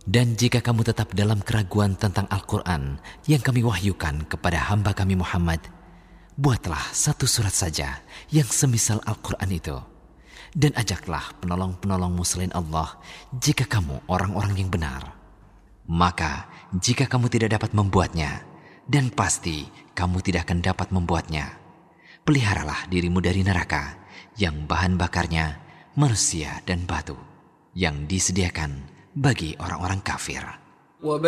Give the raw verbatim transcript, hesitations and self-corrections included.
Dan jika kamu tetap dalam keraguan tentang Al-Quran yang kami wahyukan kepada hamba kami Muhammad, buatlah satu surat saja yang semisal Al-Quran itu. Dan ajaklah penolong-penolongmu selain Allah jika kamu orang-orang yang benar. Maka jika kamu tidak dapat membuatnya, dan pasti kamu tidak akan dapat membuatnya, peliharalah dirimu dari neraka yang bahan bakarnya manusia dan batu yang disediakan bagi orang-orang kafir.